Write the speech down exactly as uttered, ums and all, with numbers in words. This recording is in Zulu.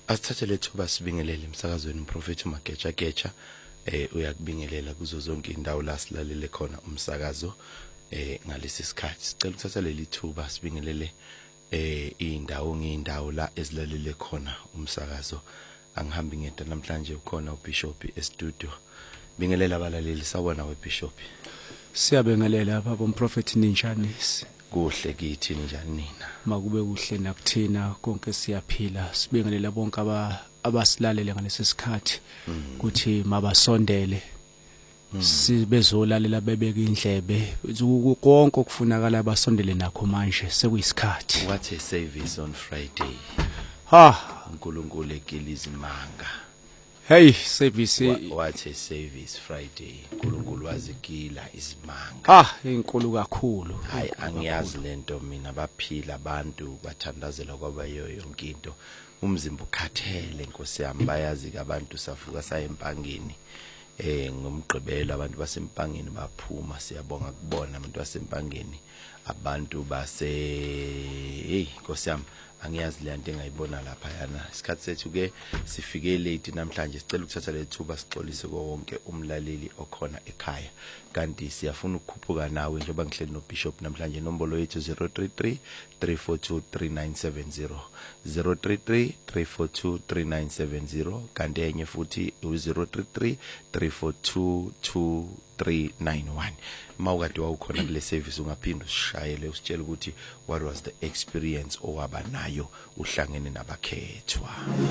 Asithathe lethuba sibingelele emsakazweni uMphrofethi uMageja Geja eh uyakubingelela kuzo zonke indawo la silalele khona umsakazo eh ngalesi sikhathi. Sicela ukuthatha leli thuba sibingelele eh indawo ngeindawo la ezilalele khona umsakazo. Angihambi ngedwa namhlanje ukhona uBishop estudio. Bingelela abalaleli sawona weBishop. Siyabengelela baba uMphrofethi ninjani? Kuhle kithi njani nina? Makube kuhle nakuthina konke siyaphila. Sibingelela bonke aba abasilalele ngalesi sikhathi ukuthi mabasondele sibezolalela bebeka indlebe konke okufunakala basondele nakho manje sekuyisikhathi. What a service on Friday. Ha, uNkulunkulu ekiliza imanga. Hey, service. What a service Friday. uNkulunkulu wazikila izimanga. Ah, inkulu kakhulu. Hayi angiyazi lento mina baphila abantu bathandazela kwaba yonke into. Umzimba ukhathele Nkosi yami bayazi ke abantu safuka sayempangeni. Eh ngomgqibelo abantu basempangeni baphuma siyabonga kubona abantu basempangeni. Abantu base hey Nkosi yami angiyazi le nto engayibona lapha yana isikhathi sethu ke sifike late namhlanje sicela ukuthatha lethuba sixolise konke umlaleli okhona ekhaya kanti siyafuna ukukhuphuka nawe njengoba ngihleli no Bishop namhlanje inombolo yethu zero three three three four two three nine seven zero zero three three three four two three nine seven zero kanti enye futhi zero three three three four two two three nine one. Mawukade wawukhona kule service ungaphinda usishayele usitshela ukuthi what was the experience owaba nayo uhlangene nabakhethwa.